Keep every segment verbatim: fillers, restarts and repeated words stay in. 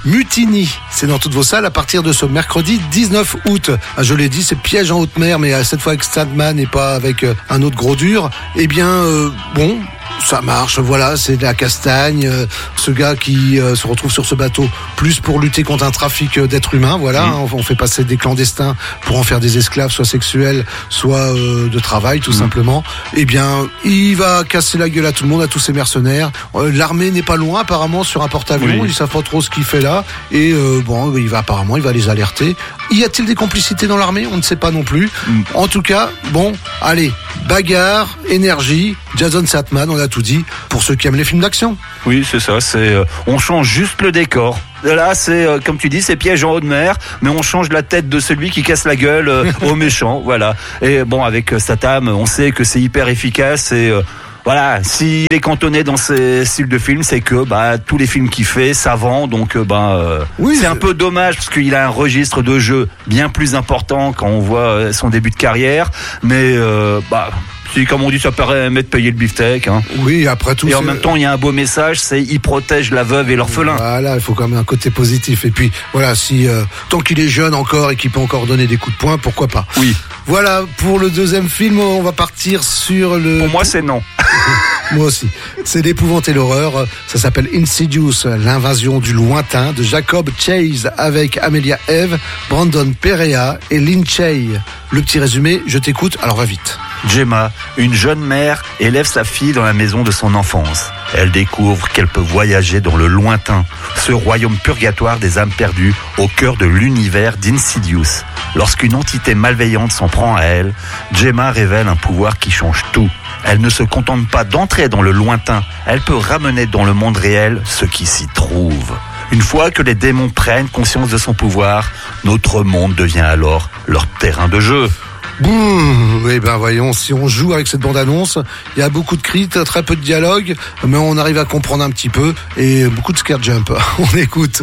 Mutiny. C'est dans toutes vos salles à partir de ce mercredi dix-neuf août. Ah, je l'ai dit, c'est Piège en haute mer, mais cette fois avec Sandman et pas avec un autre gros dur. Eh bien, euh, bon... ça marche, voilà, c'est de la castagne. Euh, ce gars qui euh, se retrouve sur ce bateau, plus pour lutter contre un trafic euh, d'êtres humains, voilà. Mmh. On, on fait passer des clandestins pour en faire des esclaves, soit sexuels, soit euh, de travail, tout mmh. simplement. Eh bien, il va casser la gueule à tout le monde, à tous ces mercenaires. Euh, l'armée n'est pas loin, apparemment, sur un porte-avions. Oui. Ils savent pas trop ce qu'il fait là. Et euh, bon, il va apparemment, il va les alerter. Y a-t-il des complicités dans l'armée ? On ne sait pas non plus. Mmh. En tout cas, bon, allez, bagarre, énergie, Jason Statham, on a tout dit, pour ceux qui aiment les films d'action. Oui, c'est ça, c'est euh, on change juste le décor. Là, c'est, euh, comme tu dis, c'est Piège en haute mer, mais on change la tête de celui qui casse la gueule euh, aux méchants, voilà. Et bon, avec Statham, on sait que c'est hyper efficace et... Euh, Voilà, s'il est cantonné dans ses styles de films, c'est que bah tous les films qu'il fait, ça vend, donc bah euh, oui, c'est un peu dommage parce qu'il a un registre de jeu bien plus important quand on voit son début de carrière, mais euh, bah si, comme on dit, ça permet de payer le beefsteak. Hein. Oui, après tout. Et en même temps, il y a un beau message, c'est il protège la veuve et l'orphelin. Voilà, il faut quand même un côté positif. Et puis voilà, si euh, tant qu'il est jeune encore et qu'il peut encore donner des coups de poing, pourquoi pas. Oui. Voilà, pour le deuxième film, on va partir sur le... Pour moi, c'est non. Moi aussi. C'est d'épouvanter l'horreur. Ça s'appelle Insidious, l'invasion du lointain, de Jacob Chase, avec Amelia Eve, Brandon Perea et Lynn Shay. Le petit résumé, je t'écoute, alors va vite. Gemma, une jeune mère, élève sa fille dans la maison de son enfance. Elle découvre qu'elle peut voyager dans le lointain, ce royaume purgatoire des âmes perdues, au cœur de l'univers d'Insidious. Lorsqu'une entité malveillante s'en prend à elle, Gemma révèle un pouvoir qui change tout. Elle ne se contente pas d'entrer dans le lointain, elle peut ramener dans le monde réel ce qui s'y trouve. Une fois que les démons prennent conscience de son pouvoir, notre monde devient alors leur terrain de jeu. Bouh, eh ben voyons, si on joue avec cette bande-annonce, il y a beaucoup de cris, très peu de dialogue, mais on arrive à comprendre un petit peu, et beaucoup de scare jump. On écoute.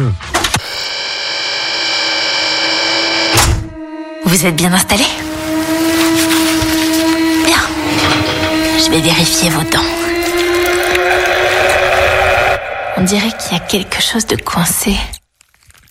Vous êtes bien installé ? Bien. Je vais vérifier vos dents. On dirait qu'il y a quelque chose de coincé.